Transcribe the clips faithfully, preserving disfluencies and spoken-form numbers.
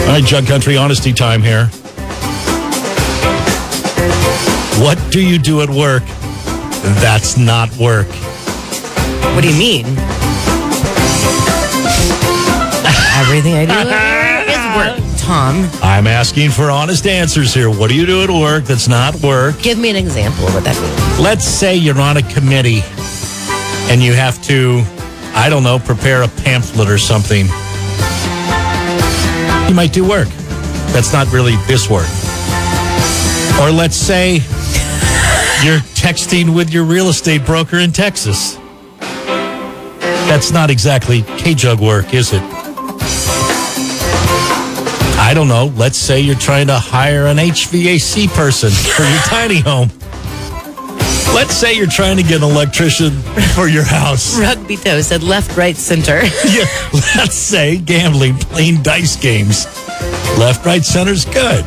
All right, Jug Country honesty time here. What do you do at work that's not work? What do you mean? Everything I do at work is work, Tom. I'm asking for honest answers here. What do you do at work that's not work? Give me an example of what that means. Let's say you're on a committee and you have to, I don't know, prepare a pamphlet or something. You might do work. That's not really this work. Or let's say you're texting with your real estate broker in Texas. That's not exactly K-Jug work, is it? I don't know. Let's say you're trying to hire an H V A C person for your tiny home. Let's say you're trying to get an electrician for your house. Rugby Toe said left, right, center. Yeah, let's say gambling, playing dice games. Left, right, center's good.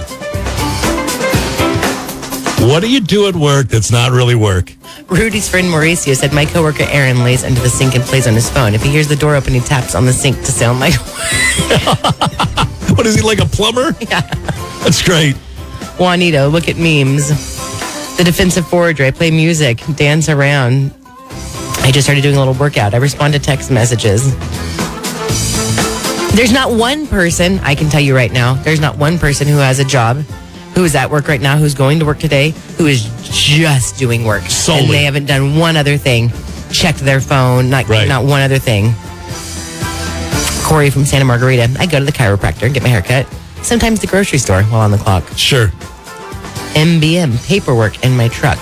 What do you do at work that's not really work? Rudy's friend Mauricio said, my coworker Aaron lays under the sink and plays on his phone. If he hears the door open, he taps on the sink to sound like... What is he, like a plumber? Yeah. That's great. Juanito, look at memes. The defensive forwarder, I play music, dance around. I just started doing a little workout. I respond to text messages. There's not one person, I can tell you right now, there's not one person who has a job, who is at work right now, who's going to work today, who is just doing work. Solely. And they haven't done one other thing. Checked their phone, not, right. not one other thing. Corey from Santa Margarita. I go to the chiropractor, get my hair cut. Sometimes the grocery store while on the clock. Sure. M B M, paperwork in my truck.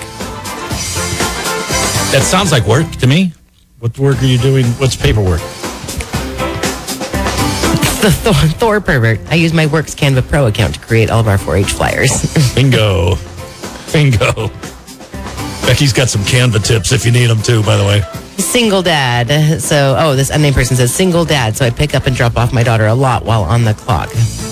That sounds like work to me. What work are you doing? What's paperwork? The Thor, Thor pervert. I use my Works Canva Pro account to create all of our four H flyers. Bingo. Bingo. Becky's got some Canva tips if you need them too, by the way. Single dad. So, oh, this unnamed person says single dad. So I pick up and drop off my daughter a lot while on the clock.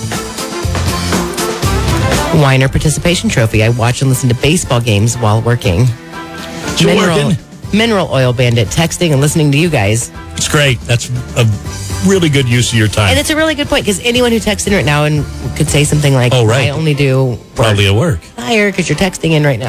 Weiner participation trophy. I watch and listen to baseball games while working. You mineral, working? Mineral oil bandit. Texting and listening to you guys. It's great. That's a really good use of your time. And it's a really good point because anyone who texts in right now and could say something like, oh, right. I only do work. Probably at work. Higher because you're texting in right now.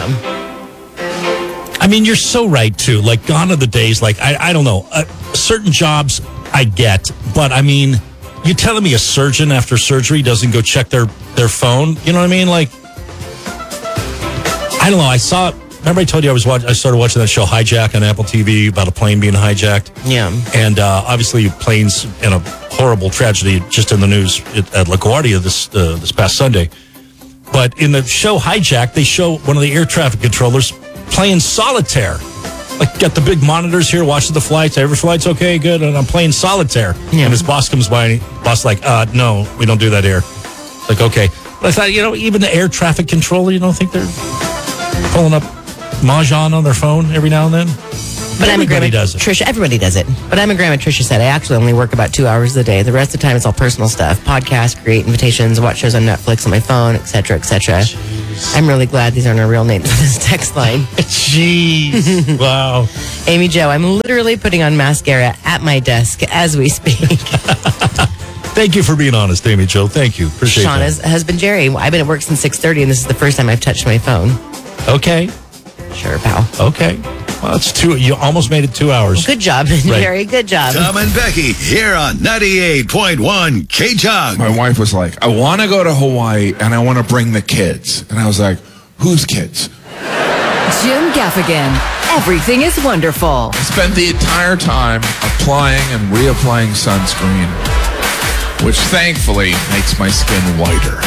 I mean, you're so right, too. Like, gone are the days, like, I, I don't know. Uh, certain jobs I get, but I mean, you telling me a surgeon after surgery doesn't go check their, their phone? You know what I mean? Like, I don't know. I saw, remember I told you I was watching, I started watching that show Hijack on Apple T V about a plane being hijacked? Yeah. And uh, obviously, planes in a horrible tragedy just in the news at, at LaGuardia this, uh, this past Sunday. But in the show Hijack, they show one of the air traffic controllers playing solitaire. Like, got the big monitors here, watching the flights. Every flight's okay, good, and I'm playing solitaire. Yeah. And his boss comes by, and he, boss like, uh, no, we don't do that here. Like, okay. But I thought, you know, even the air traffic controller, you don't think they're pulling up Mahjong on their phone every now and then? But I'm a Everybody grandma, does it. Trisha, everybody does it. But I'm a grandma. Trisha said I actually only work about two hours a day. The rest of the time it's all personal stuff. Podcasts, create invitations, watch shows on Netflix on my phone, et cetera, et cetera. I'm really glad these aren't our real names on this text line. Jeez. Wow. Amy Jo, I'm literally putting on mascara at my desk as we speak. Thank you for being honest, Amy Jo. Thank you. Appreciate Shauna's husband, Jerry. I've been at work since six thirty, and this is the first time I've touched my phone. that. Okay. Sure, pal. Okay. Well, it's two. You almost made it two hours. Good job, Right. Jerry. Good job. Tom and Becky here on ninety-eight point one K-Jug. My wife was like, I want to go to Hawaii and I want to bring the kids. And I was like, whose kids? Jim Gaffigan. Everything is wonderful. I spent the entire time applying and reapplying sunscreen, which thankfully makes my skin whiter.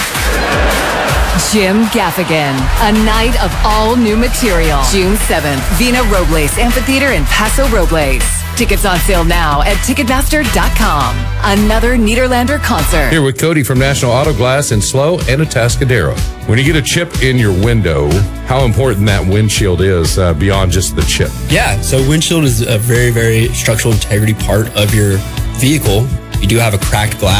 Jim Gaffigan. A night of all new material. June seventh, Vina Robles Amphitheater in Paso Robles. Tickets on sale now at Ticketmaster dot com. Another Niederlander concert. Here with Cody from National Auto Glass in Slow and Atascadero. When you get a chip in your window, how important that windshield is uh, beyond just the chip. Yeah, so windshield is a very, very structural integrity part of your vehicle. You do have a cracked glass,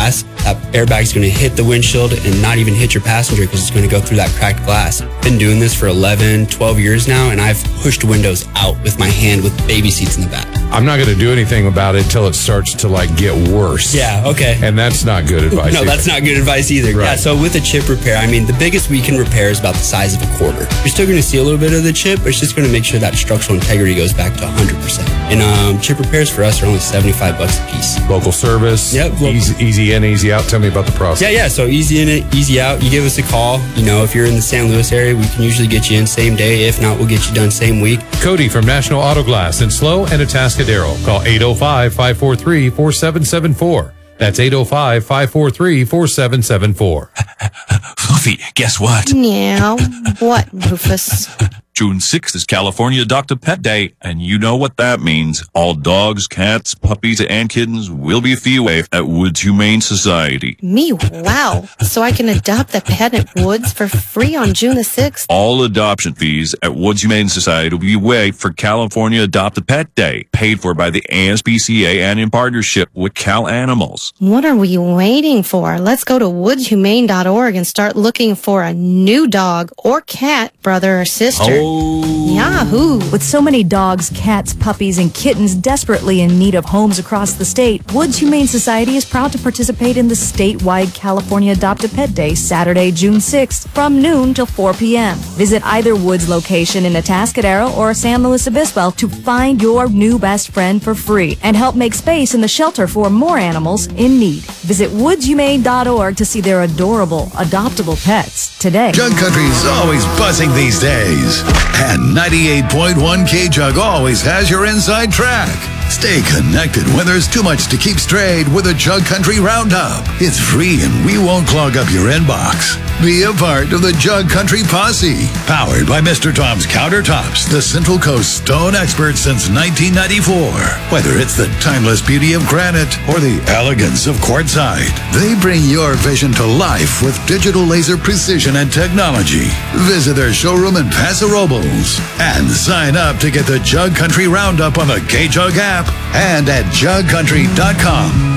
that airbag's going to hit the windshield and not even hit your passenger because it's going to go through that cracked glass. Been doing this for eleven, twelve years now, and I've pushed windows out with my hand with baby seats in the back. I'm not going to do anything about it till it starts to like get worse. Yeah, okay. And that's not good advice. No, either. that's not good advice either. Right. Yeah, so with a chip repair, I mean, the biggest we can repair is about the size of a quarter. You're still going to see a little bit of the chip, but it's just going to make sure that structural integrity goes back to one hundred percent. And um, chip repairs for us are only seventy-five bucks a piece. Local service. Yep. Local. Easy, easy in, easy out. Tell me about the process. Yeah, yeah. So easy in, easy out. You give us a call. You know, if you're in the Saint Louis area, we can usually get you in same day. If not, we'll get you done same week. Cody from National Auto Glass in SLO and Atascadero. Call eight oh five, five four three, four seven seven four. That's eight oh five, five four three, four seven seven four. Fluffy, guess what? Meow. What, Rufus? June sixth is California Adopt a Pet Day, and you know what that means. All dogs, cats, puppies, and kittens will be fee waived at Woods Humane Society. Me, wow. So I can adopt a pet at Woods for free on June the sixth? All adoption fees at Woods Humane Society will be waived for California Adopt a Pet Day, paid for by the A S P C A and in partnership with Cal Animals. What are we waiting for? Let's go to woods humane dot org and start looking for a new dog or cat, brother or sister. Oh. Yahoo! With so many dogs, cats, puppies, and kittens desperately in need of homes across the state, Woods Humane Society is proud to participate in the statewide California Adopt a Pet Day, Saturday, June sixth, from noon till four p.m. Visit either Woods location in Atascadero or San Luis Obispo to find your new best friend for free and help make space in the shelter for more animals in need. Visit woods humane dot org to see their adorable, adoptable pets today. Jug Country's always buzzing these days. And ninety-eight point one K-Jug always has your inside track. Stay connected when there's too much to keep straight with a Jug Country Roundup. It's free and we won't clog up your inbox. Be a part of the Jug Country Posse. Powered by Mister Tom's Countertops, the Central Coast stone expert since nineteen ninety-four. Whether it's the timeless beauty of granite or the elegance of quartzite, they bring your vision to life with digital laser precision and technology. Visit their showroom in Paso Robles and sign up to get the Jug Country Roundup on the K-Jug app and at jug country dot com.